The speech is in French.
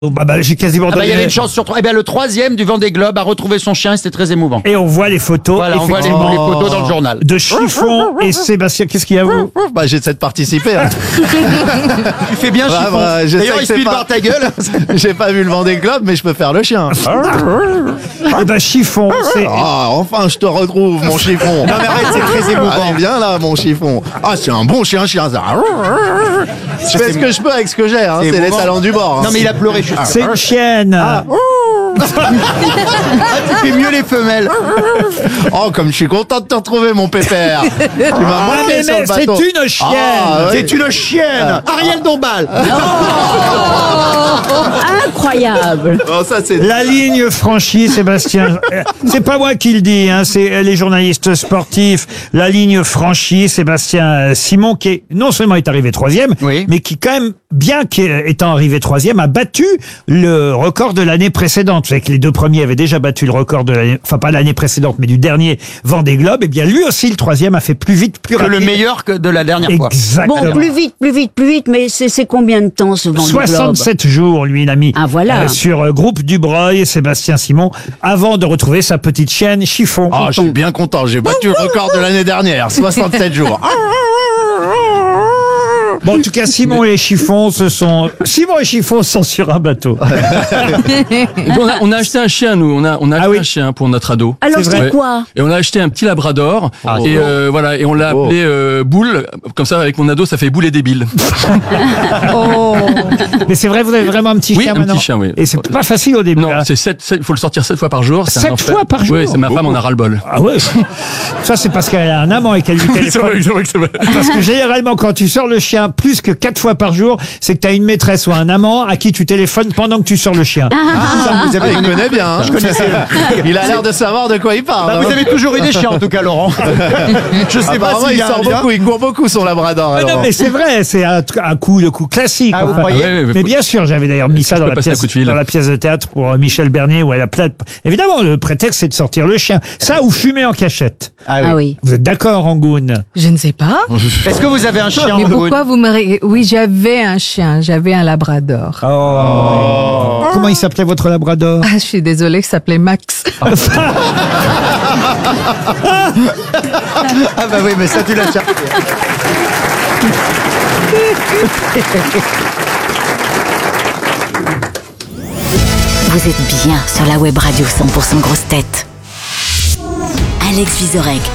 J'ai quasiment Il y donné. avait une chance sur 3. Eh bien, le 3e du Vendée Globe a retrouvé son chien et c'était très émouvant. Et on voit les photos. Voilà, on voit les photos dans le journal. De Chiffon et Sébastien. Qu'est-ce qu'il y a, vous? J'essaie de participer. Hein. Tu fais bien, Chiffon. D'ailleurs, il suffit de voir ta gueule. J'ai pas vu le Vendée Globe, mais je peux faire le chien. Chiffon, c'est... Enfin, je te retrouve, mon chiffon. Non, mais arrête, c'est très émouvant. Allez, viens là, mon chiffon. C'est un bon chien, ça. Je fais ce que je peux avec ce que j'ai, hein. C'est les émouvant. talents du bord. Hein. Non, mais il a pleuré. C'est une chienne. Tu fais mieux les femelles. Comme je suis content de te retrouver, mon pépère. Tu m'as manqué sur le c'est bateau. une chienne. C'est une chienne. Ariel Dombal. Incroyable. Ça, c'est... La ligne franchie, Sébastien. C'est pas moi qui le dis, hein, c'est les journalistes sportifs. La ligne franchie, Sébastien Simon, qui non seulement est arrivé 3e, Oui. mais qui quand même, bien qu'étant arrivé 3e, a battu le record de l'année précédente. Vous savez que les deux premiers avaient déjà battu le record de l'année, enfin pas l'année précédente, mais du dernier Vendée Globe. Et bien lui aussi, le 3e, a fait plus vite, plus Que rapide. le meilleur que de la dernière fois. Exactement. Bon, plus vite, mais c'est combien de temps ce Vendée Globe? 67 jours, lui, il a mis Ah, voilà. sur Groupe Dubreuil, Sébastien Simon, avant de retrouver sa petite chienne Chiffon. je suis bien content. J'ai battu le record de l'année dernière. 67 jours. Bon, en tout cas, Simon et Chiffon sont sur un bateau. On a acheté un chien, nous. On a acheté oui. un chien pour notre ado. Alors C'est vrai. c'est quoi? Et on a acheté un petit labrador. Et voilà, et on l'a appelé Boule. Comme ça, avec mon ado, ça fait Boule et débile. Mais c'est vrai, vous avez vraiment un petit Oui, chien un maintenant. petit chien, oui. Et c'est pas facile au début. Non, hein. c'est 7, il faut le sortir 7 fois par jour. C'est un 7 enfer. fois par jour? Oui, c'est ma femme, on a ras-le-bol. Ah ouais. Ça, c'est parce qu'elle a un amant et qu'elle lui téléphone. c'est vrai que c'est vrai. Parce que généralement, quand tu sors le chien plus que 4 fois par jour, c'est que tu as une maîtresse ou un amant à qui tu téléphones pendant que tu sors le chien. Vous avez il connaît bien. Hein. Il a l'air de savoir de quoi il parle. Vous avez toujours eu des chiens, en tout cas, Laurent. Je sais pas Apparemment, s'il il y a sort un lien. beaucoup, il court beaucoup son labrador. Mais non, alors. mais c'est vrai, c'est un coup classique. Ah, vous Enfin, croyez mais bien sûr, j'avais d'ailleurs mis ça Je dans peux la, passer un coup de fil. dans la pièce de théâtre pour Michel Bernier où elle a plein de... Évidemment, le prétexte, c'est de sortir le chien. Ça ou fumer en cachette. Ah oui. Vous êtes d'accord, Rangoon? Je ne sais pas. Est-ce que vous avez un chien, Mais Rangoon? pourquoi vous me... Oui, j'avais un chien, j'avais un labrador. Comment il s'appelait votre labrador? Je suis désolée, il s'appelait Max. Ah bah oui, mais ça, tu l'as cherché. Vous êtes bien sur la web radio 100% grosse tête. Alex Vizorek